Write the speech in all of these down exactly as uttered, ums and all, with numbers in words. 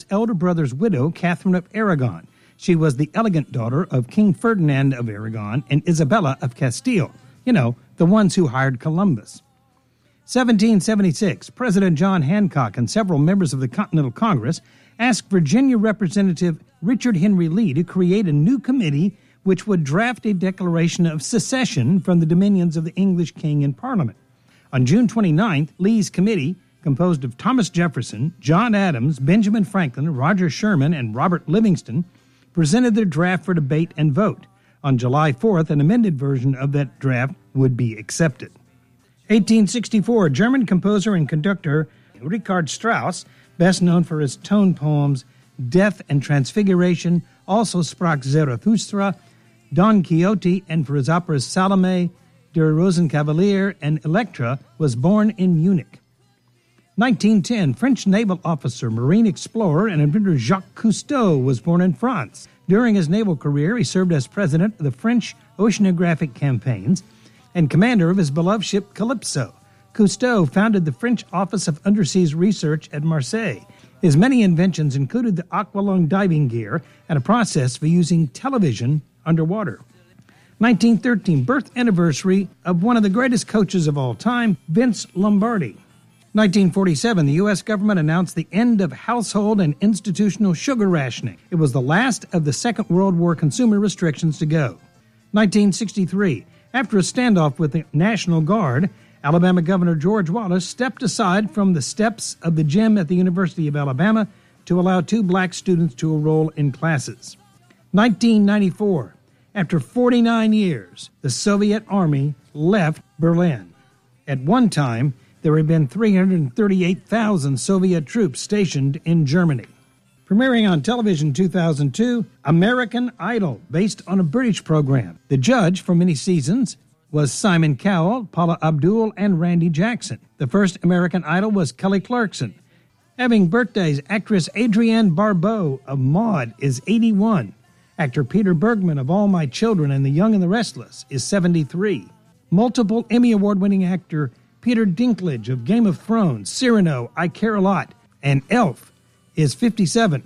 elder brother's widow, Catherine of Aragon. She was the elegant daughter of King Ferdinand of Aragon and Isabella of Castile. You know, the ones who hired Columbus. seventeen seventy-six, President John Hancock and several members of the Continental Congress asked Virginia Representative Richard Henry Lee to create a new committee which would draft a declaration of secession from the dominions of the English king in Parliament. On June twenty-ninth, Lee's committee, composed of Thomas Jefferson, John Adams, Benjamin Franklin, Roger Sherman, and Robert Livingston, presented their draft for debate and vote. On July fourth, an amended version of that draft would be accepted. eighteen sixty-four, German composer and conductor Richard Strauss, best known for his tone poems Death and Transfiguration, also Sprach Zarathustra, Don Quixote, and for his operas Salome, Der Rosenkavalier, and Elektra, was born in Munich. nineteen ten, French naval officer, marine explorer, and inventor Jacques Cousteau was born in France. During his naval career, he served as president of the French oceanographic campaigns and commander of his beloved ship Calypso. Cousteau founded the French Office of Underseas Research at Marseille. His many inventions included the aqualung diving gear and a process for using television underwater. nineteen thirteen, birth anniversary of one of the greatest coaches of all time, Vince Lombardi. nineteen forty-seven, the U S government announced the end of household and institutional sugar rationing. It was the last of the Second World War consumer restrictions to go. nineteen sixty-three, after a standoff with the National Guard, Alabama Governor George Wallace stepped aside from the steps of the gym at the University of Alabama to allow two black students to enroll in classes. nineteen ninety-four, after forty-nine years, the Soviet Army left Berlin. At one time, there had been three hundred thirty-eight thousand Soviet troops stationed in Germany. Premiering on television in two thousand two, American Idol, based on a British program. The judge for many seasons was Simon Cowell, Paula Abdul, and Randy Jackson. The first American Idol was Kelly Clarkson. Having birthdays, actress Adrienne Barbeau of Maude is eighty-one. Actor Peter Bergman of All My Children and The Young and the Restless is seventy-three. Multiple Emmy Award-winning actor Peter Dinklage of Game of Thrones, Cyrano, I Care a Lot, and Elf is fifty-seven.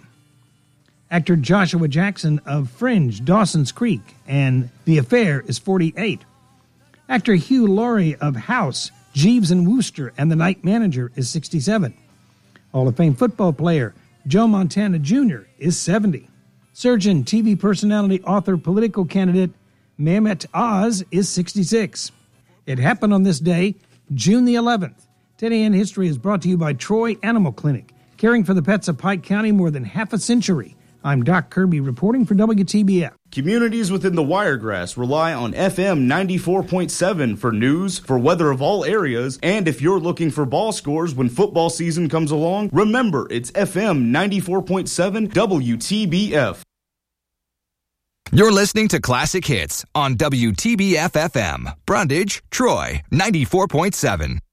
Actor Joshua Jackson of Fringe, Dawson's Creek, and The Affair is forty-eight. Actor Hugh Laurie of House, Jeeves and Wooster, and The Night Manager is sixty-seven. Hall of Fame football player Joe Montana Junior is seventy. Surgeon, T V personality, author, political candidate Mehmet Oz is sixty-six. It happened on this day, June the eleventh. Today in History is brought to you by Troy Animal Clinic, caring for the pets of Pike County more than half a century. I'm Doc Kirby reporting for W T B F. Communities within the Wiregrass rely on F M ninety-four point seven for news, for weather of all areas, and if you're looking for ball scores when football season comes along, remember it's F M ninety-four point seven W T B F. You're listening to Classic Hits on W T B F F M. Brundage, Troy, ninety-four point seven.